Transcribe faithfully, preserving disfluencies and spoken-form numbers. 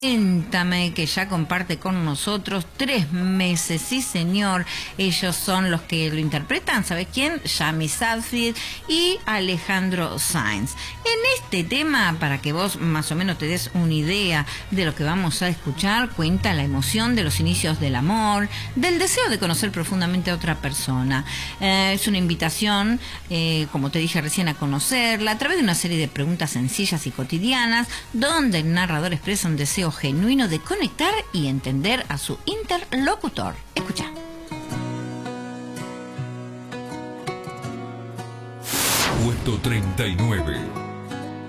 Cuéntame, que ya comparte con nosotros tres meses, sí señor. Ellos son los que lo interpretan, ¿sabes quién? Yami Sadfield y Alejandro Sainz. En este tema, para que vos más o menos te des una idea de lo que vamos a escuchar, cuenta la emoción de los inicios del amor, del deseo de conocer profundamente a otra persona. Eh, es una invitación, eh, como te dije recién, a conocerla a través de una serie de preguntas sencillas y cotidianas, donde el narrador expresa un deseo genuino de conectar y entender a su interlocutor. Escucha. Puesto treinta y nueve.